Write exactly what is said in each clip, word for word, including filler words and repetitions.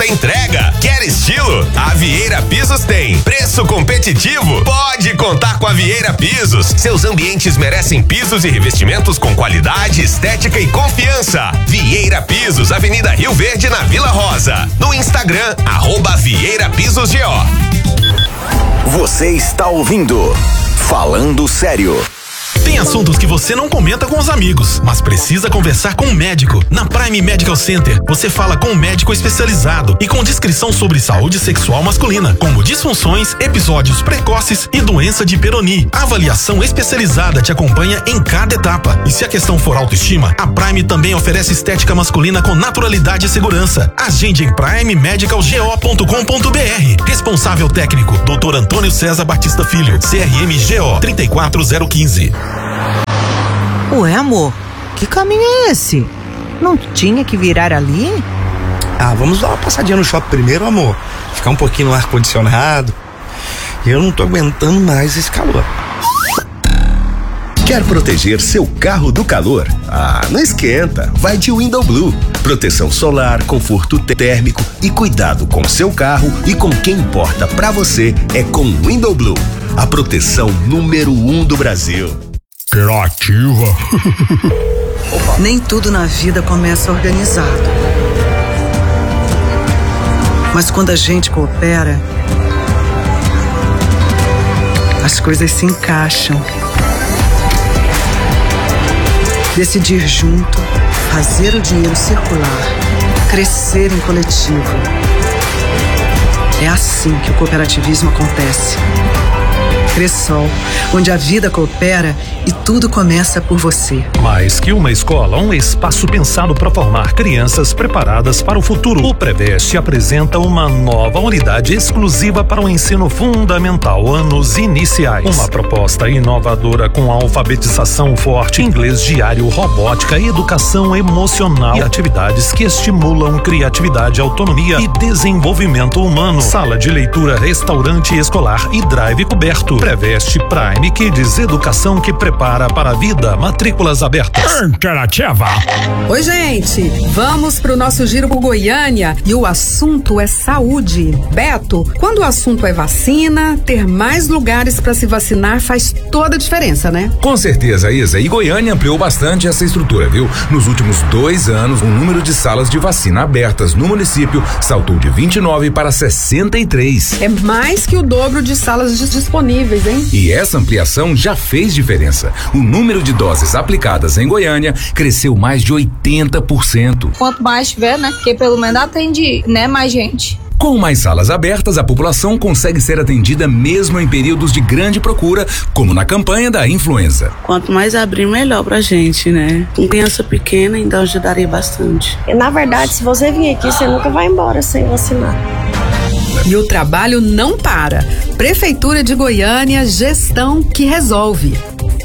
pronta entrega. Quer estilo? A Vieira Pisos tem. Preço competitivo? Pode contar com a Vieira Pisos. Seus ambientes merecem pisos e revestimentos com qualidade, estética e confiança. Vieira Pisos, Avenida Rio Verde, na Vila Rosa. No Instagram, arroba Vieira Pisos G O. Você está ouvindo Falando Sério. Tem assuntos que você não comenta com os amigos, mas precisa conversar com um médico. Na Prime Medical Center, você fala com um médico especializado e com descrição sobre saúde sexual masculina, como disfunções, episódios precoces e doença de Peyronie. A avaliação especializada te acompanha em cada etapa. E se a questão for autoestima, a Prime também oferece estética masculina com naturalidade e segurança. Agende em prime medical g o ponto com ponto b r. Responsável técnico, doutor Antônio César Batista Filho, C R M G O trinta e quatro zero quinze. Ué, amor, que caminho é esse? Não tinha que virar ali? Ah, vamos dar uma passadinha no shopping primeiro, amor. Ficar um pouquinho no ar-condicionado. Eu não tô aguentando mais esse calor. Quer proteger seu carro do calor? Ah, não esquenta, vai de Window Blue. Proteção solar, conforto térmico e cuidado com seu carro e com quem importa pra você é com Window Blue. A proteção número um do Brasil. Criativa. Nem tudo na vida começa organizado. Mas quando a gente coopera, as coisas se encaixam. Decidir junto, fazer o dinheiro circular, crescer em coletivo. É assim que o cooperativismo acontece. Cressol, onde a vida coopera e tudo começa por você. Mais que uma escola, um espaço pensado para formar crianças preparadas para o futuro. O Preveste apresenta uma nova unidade exclusiva para o ensino fundamental, anos iniciais. Uma proposta inovadora com alfabetização forte, inglês diário, robótica, educação emocional e atividades que estimulam criatividade, autonomia e desenvolvimento humano. Sala de leitura, restaurante escolar e drive coberto. Preveste Prime Kids, educação que prepara para a vida. Matrículas abertas. Interativa. Oi, gente. Vamos pro nosso giro por Goiânia e o assunto é saúde. Beto, quando o assunto é vacina, ter mais lugares para se vacinar faz toda a diferença, né? Com certeza, Isa. E Goiânia ampliou bastante essa estrutura, viu? Nos últimos dois anos, o número de salas de vacina abertas no município saltou de vinte e nove para sessenta e três. É mais que o dobro de salas disponíveis. Hein? E essa ampliação já fez diferença. O número de doses aplicadas em Goiânia cresceu mais de oitenta por cento. Quanto mais tiver, né? Porque pelo menos atende, né, mais gente. Com mais salas abertas, a população consegue ser atendida mesmo em períodos de grande procura, como na campanha da influenza. Quanto mais abrir, melhor pra gente, né? Com criança pequena, então ajudaria bastante. Na verdade, se você vir aqui, você nunca vai embora sem vacinar. E o trabalho não para. Prefeitura de Goiânia, gestão que resolve.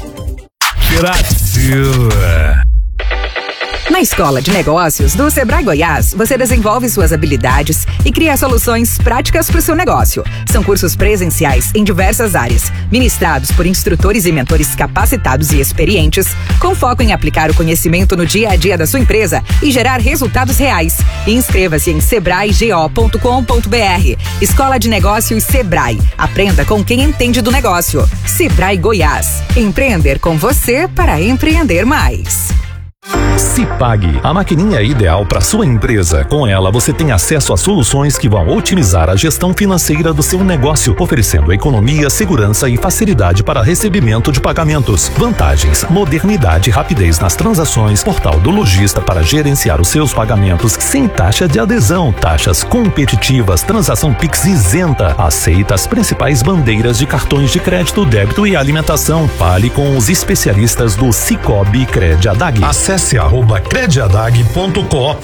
Criativa. Na Escola de Negócios do Sebrae Goiás, você desenvolve suas habilidades e cria soluções práticas para o seu negócio. São cursos presenciais em diversas áreas, ministrados por instrutores e mentores capacitados e experientes, com foco em aplicar o conhecimento no dia a dia da sua empresa e gerar resultados reais. Inscreva-se em sebrae g o ponto com ponto b r. Escola de Negócios Sebrae. Aprenda com quem entende do negócio. Sebrae Goiás. Empreender com você para empreender mais. Cipag, a maquininha ideal para sua empresa. Com ela, você tem acesso a soluções que vão otimizar a gestão financeira do seu negócio, oferecendo economia, segurança e facilidade para recebimento de pagamentos. Vantagens: modernidade e rapidez nas transações, portal do lojista para gerenciar os seus pagamentos sem taxa de adesão, taxas competitivas, transação Pix isenta, aceita as principais bandeiras de cartões de crédito, débito e alimentação. Fale com os especialistas do Cicobi Crediadag. Acesse arroba crediadag ponto coop.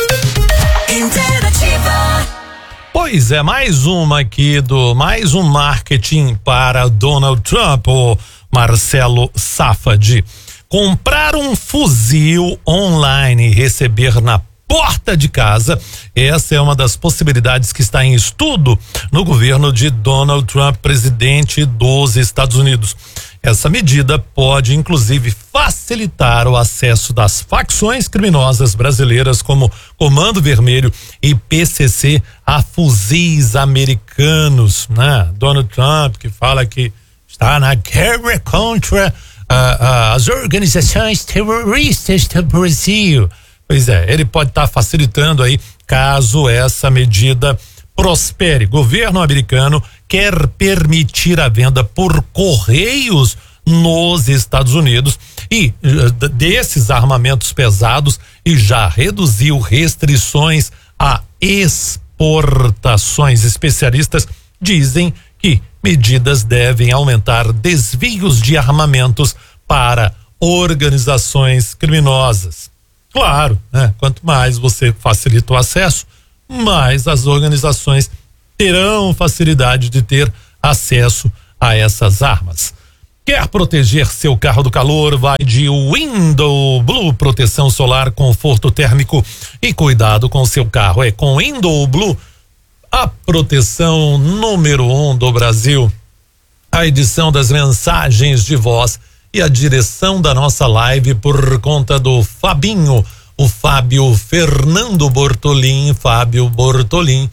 Pois é, mais uma aqui do, mais um marketing para Donald Trump, o Marcelo Safadi. Comprar um fuzil online e receber na porta de casa, essa é uma das possibilidades que está em estudo no governo de Donald Trump, presidente dos Estados Unidos. Essa medida pode, inclusive, facilitar o acesso das facções criminosas brasileiras como Comando Vermelho e P C C a fuzis americanos, né? Donald Trump, que fala que está na guerra contra uh, uh, as organizações terroristas do Brasil. Pois é, ele pode estar tá facilitando aí caso essa medida prospere. Governo americano quer permitir a venda por correios nos Estados Unidos e uh, desses armamentos pesados e já reduziu restrições a exportações. Especialistas dizem que medidas devem aumentar desvios de armamentos para organizações criminosas. Claro, né? Quanto mais você facilita o acesso, mais as organizações terão facilidade de ter acesso a essas armas. Quer proteger seu carro do calor? Vai de Window Blue, proteção solar, conforto térmico e cuidado com seu carro. É com Window Blue, a proteção número um do Brasil. A edição das mensagens de voz e a direção da nossa live por conta do Fabinho, o Fábio Fernando Bortolin, Fábio Bortolin.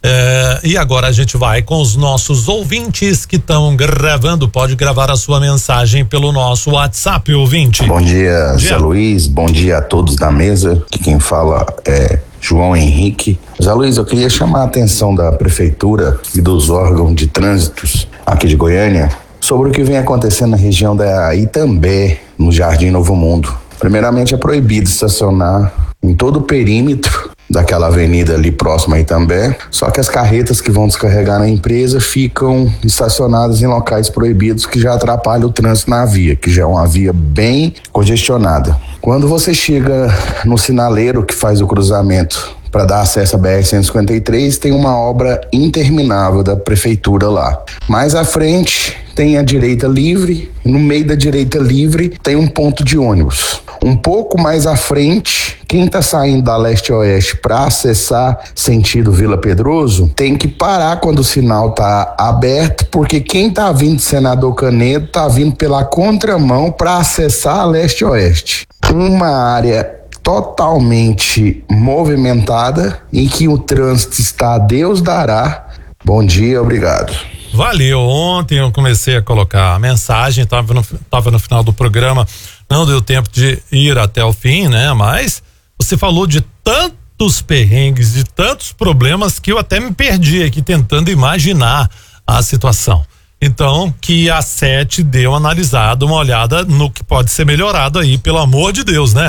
É, e agora a gente vai com os nossos ouvintes que estão gravando. Pode gravar a sua mensagem pelo nosso WhatsApp, ouvinte. Bom dia, bom dia, Zé Luiz. Bom dia a todos da mesa. Que quem fala é João Henrique. Zé Luiz, eu queria chamar a atenção da prefeitura e dos órgãos de trânsitos aqui de Goiânia sobre o que vem acontecendo na região da Itambé, no Jardim Novo Mundo. Primeiramente, é proibido estacionar em todo o perímetro daquela avenida ali próxima a Itambé, só que as carretas que vão descarregar na empresa ficam estacionadas em locais proibidos, que já atrapalha o trânsito na via, que já é uma via bem congestionada. Quando você chega no sinaleiro que faz o cruzamento para dar acesso à B R cento e cinquenta e três, tem uma obra interminável da prefeitura lá. Mais à frente tem a direita livre, no meio da direita livre tem um ponto de ônibus. Um pouco mais à frente, quem está saindo da leste-oeste para acessar sentido Vila Pedroso tem que parar quando o sinal está aberto, porque quem está vindo de Senador Canedo está vindo pela contramão para acessar a leste-oeste. Uma área totalmente movimentada em que o trânsito está a Deus dará. Bom dia, obrigado. Valeu. Ontem eu comecei a colocar a mensagem, estava no, tava no final do programa, não deu tempo de ir até o fim, né? Mas você falou de tantos perrengues, de tantos problemas, que eu até me perdi aqui tentando imaginar a situação. Então, que a sete dê uma analisada, uma olhada no que pode ser melhorado aí, pelo amor de Deus, né?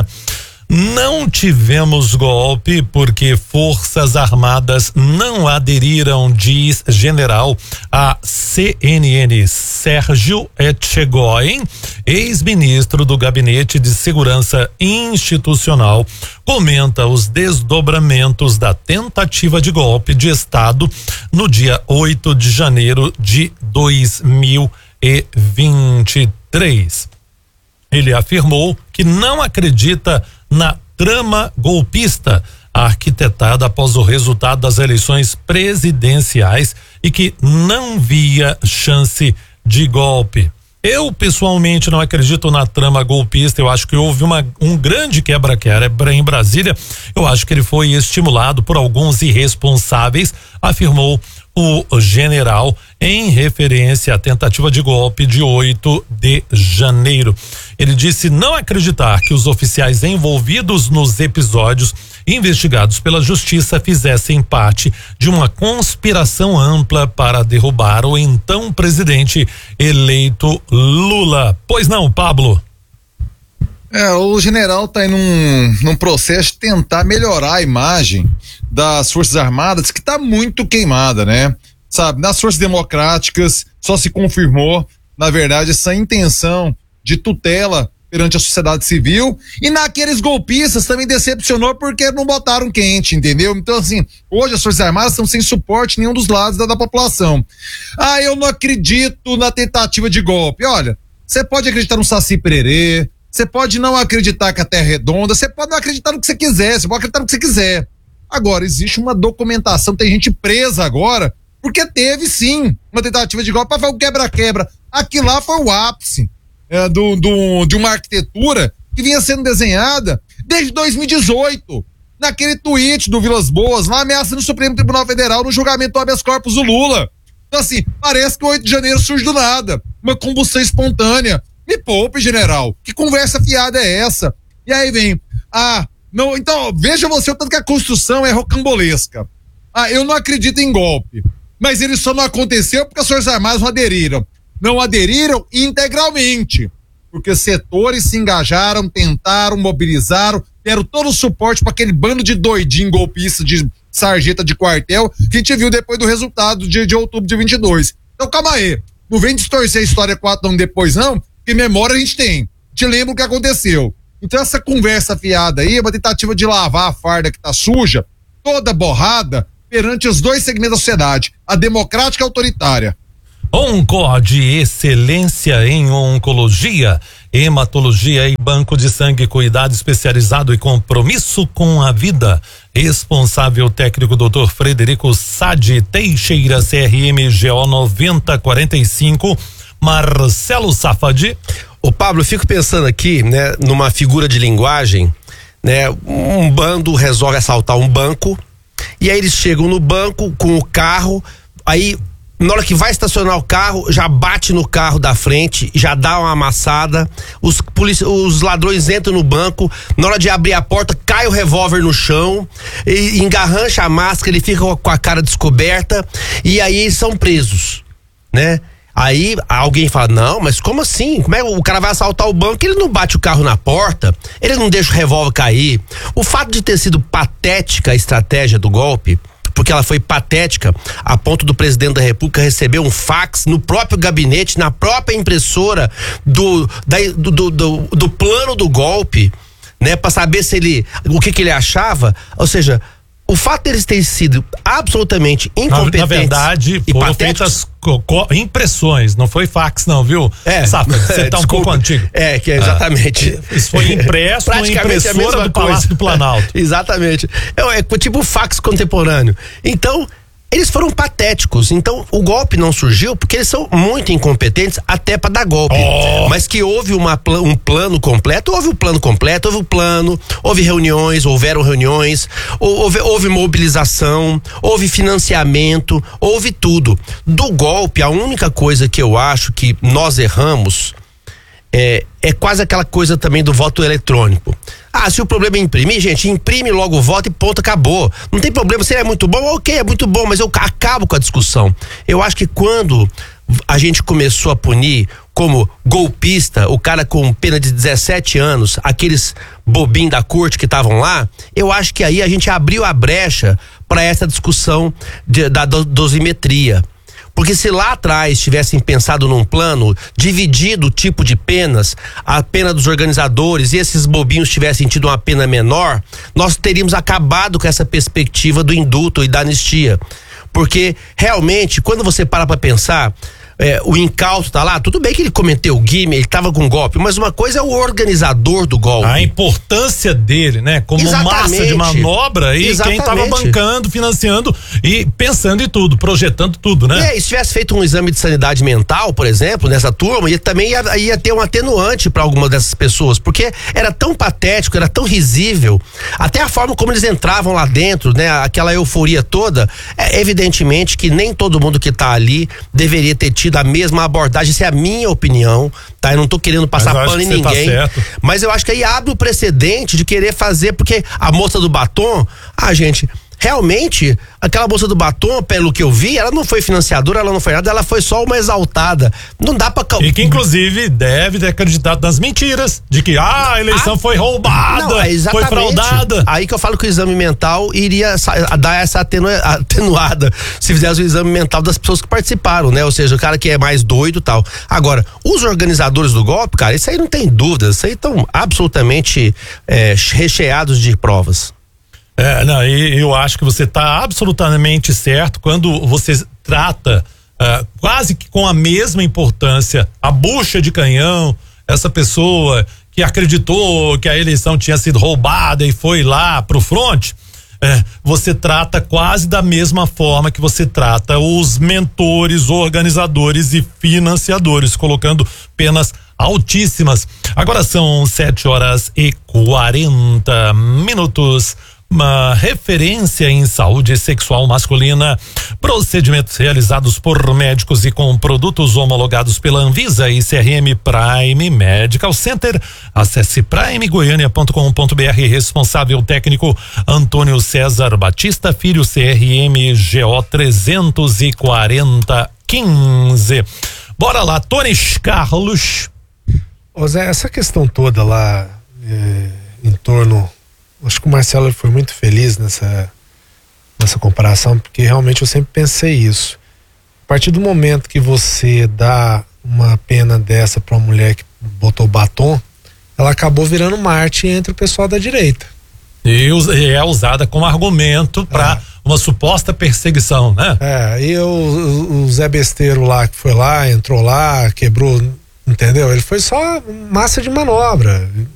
Não tivemos golpe porque Forças Armadas não aderiram, diz general a C N N. Sérgio Etchegoyen, ex-ministro do Gabinete de Segurança Institucional, comenta os desdobramentos da tentativa de golpe de Estado no dia oito de janeiro de dois mil e vinte e três. Ele afirmou que não acredita na trama golpista arquitetada após o resultado das eleições presidenciais e que não via chance de golpe. Eu, pessoalmente, não acredito na trama golpista. Eu acho que houve uma, um grande quebra-quebra em Brasília. Eu acho que ele foi estimulado por alguns irresponsáveis, afirmou o general em referência à tentativa de golpe de oito de janeiro. Ele disse não acreditar que os oficiais envolvidos nos episódios investigados pela justiça fizessem parte de uma conspiração ampla para derrubar o então presidente eleito Lula. Pois não, Pablo? É, o general está em um, num processo de tentar melhorar a imagem das Forças Armadas, que está muito queimada, né? Sabe, nas Forças Democráticas só se confirmou, na verdade, essa intenção de tutela perante a sociedade civil, e naqueles golpistas também decepcionou porque não botaram quente, entendeu? Então, assim, hoje as Forças Armadas estão sem suporte em nenhum dos lados da, da população. Ah, eu não acredito na tentativa de golpe. Olha, você pode acreditar no Saci Pererê, você pode não acreditar que a Terra é redonda, você pode não acreditar no que você quiser, você pode acreditar no que você quiser. Agora, existe uma documentação, tem gente presa agora, porque teve sim uma tentativa de golpe, para fazer o quebra-quebra. Aqui lá foi o ápice. é, do, do, de uma arquitetura que vinha sendo desenhada desde dois mil e dezoito. Naquele tweet do Vilas Boas, lá ameaçando o Supremo Tribunal Federal no julgamento do habeas corpus do Lula. Então, assim, parece que o oito de janeiro surge do nada. Uma combustão espontânea. Me poupe, general. Que conversa fiada é essa? E aí vem, ah, não, então, veja você o tanto que a construção é rocambolesca. Ah, eu não acredito em golpe. Mas ele só não aconteceu porque as Forças Armadas não aderiram. Não aderiram integralmente. Porque setores se engajaram, tentaram, mobilizaram, deram todo o suporte para aquele bando de doidinho golpista de sarjeta de quartel que a gente viu depois do resultado de, de outubro de vinte e dois. Então calma aí, não vem distorcer a história quatro anos depois não, porque memória a gente tem, te lembra o que aconteceu. Então essa conversa fiada aí é uma tentativa de lavar a farda que tá suja, toda borrada, perante os dois segmentos da sociedade, a democrática e a autoritária. Onco de excelência em oncologia, hematologia e banco de sangue, cuidado especializado e compromisso com a vida. Responsável técnico doutor Frederico Sade Teixeira, C R M G O noventa quarenta e cinco, Marcelo Safadi. Ô Pablo, eu fico pensando aqui, né, numa figura de linguagem, né, um bando resolve assaltar um banco e aí eles chegam no banco com o carro, aí na hora que vai estacionar o carro, já bate no carro da frente, já dá uma amassada, os, polici- os ladrões entram no banco, na hora de abrir a porta, cai o revólver no chão, e engarrancha a máscara, ele fica com a cara descoberta, e aí eles são presos, né? Aí alguém fala, não, mas como assim? Como é que o cara vai assaltar o banco? Ele não bate o carro na porta, ele não deixa o revólver cair. O fato de ter sido patética a estratégia do golpe, porque ela foi patética a ponto do presidente da República receber um fax no próprio gabinete, na própria impressora do, da, do, do, do, do plano do golpe, né, para saber se ele, o que que ele achava, ou seja, o fato deles terem sido absolutamente incompetentes. Na, na verdade, e foram patéticos, feitas co- co- impressões, não foi fax não, viu? É, Safa, você tá um pouco antigo. É, que é exatamente. Ah, isso foi impresso na impressora do Palácio do Planalto. Exatamente. É, é tipo fax contemporâneo. Então, eles foram patéticos. Então, o golpe não surgiu porque eles são muito incompetentes até para dar golpe. Oh. Mas que houve uma, um plano completo, houve o um plano completo, houve o um plano, houve reuniões, houveram reuniões, houve, houve mobilização, houve financiamento, houve tudo. Do golpe, a única coisa que eu acho que nós erramos é, é quase aquela coisa também do voto eletrônico. Ah, se o problema é imprimir, gente, imprime logo o voto e ponto, acabou. Não tem problema, se ele é muito bom, ok, é muito bom, mas eu acabo com a discussão. Eu acho que quando a gente começou a punir como golpista, o cara com pena de dezessete anos, aqueles bobinhos da corte que estavam lá, eu acho que aí a gente abriu a brecha para essa discussão de, da do, dosimetria. Porque se lá atrás tivessem pensado num plano, dividido o tipo de penas, a pena dos organizadores e esses bobinhos tivessem tido uma pena menor, nós teríamos acabado com essa perspectiva do indulto e da anistia. Porque realmente, quando você para pra pensar, é, o incauto tá lá, tudo bem que ele cometeu o guime, ele tava com golpe, mas uma coisa é o organizador do golpe. A importância dele, né? Como Exatamente. massa de manobra e Exatamente. quem tava bancando, financiando e pensando em tudo, projetando tudo, né? É, e se tivesse feito um exame de sanidade mental, por exemplo, nessa turma, ia, também ia, ia ter um atenuante para algumas dessas pessoas, porque era tão patético, era tão risível, até a forma como eles entravam lá dentro, né? Aquela euforia toda, é, evidentemente que nem todo mundo que tá ali deveria ter tido a mesma abordagem, essa é a minha opinião, tá? Eu não tô querendo passar pano em ninguém, tá, mas eu acho que aí abre o precedente de querer fazer, porque a moça do batom, ah, gente, realmente, aquela moça do batom, pelo que eu vi, ela não foi financiadora, ela não foi nada, ela foi só uma exaltada. Não dá pra... E que inclusive deve ter acreditado nas mentiras, de que ah, a eleição ah, foi roubada, não, é foi fraudada. Aí que eu falo que o exame mental iria dar essa atenu, atenuada, se fizesse o exame mental das pessoas que participaram, né? Ou seja, o cara que é mais doido e tal. Agora, os organizadores do golpe, cara, isso aí não tem dúvidas, isso aí estão absolutamente é, recheados de provas. É, não, e eu acho que você está absolutamente certo quando você trata uh, quase que com a mesma importância a bucha de canhão, essa pessoa que acreditou que a eleição tinha sido roubada e foi lá pro fronte, É, você trata quase da mesma forma que você trata os mentores, organizadores e financiadores, colocando penas altíssimas. Agora são sete horas e quarenta minutos. Uma referência em saúde sexual masculina, procedimentos realizados por médicos e com produtos homologados pela Anvisa e C R M Prime Medical Center. Acesse prime goiânia ponto com ponto b r. Responsável técnico Antônio César Batista Filho, C R M G O trezentos e quarenta quinze. Bora lá, Tony Carlos. Ô Zé, essa questão toda lá é, em torno, acho que o Marcelo foi muito feliz nessa, nessa comparação, porque realmente eu sempre pensei isso. A partir do momento que você dá uma pena dessa para uma mulher que botou batom, ela acabou virando Marte entre o pessoal da direita. E é usada como argumento para é. uma suposta perseguição, né? É, e o, o Zé Besteiro lá que foi lá, entrou lá, quebrou, entendeu? Ele foi só massa de manobra.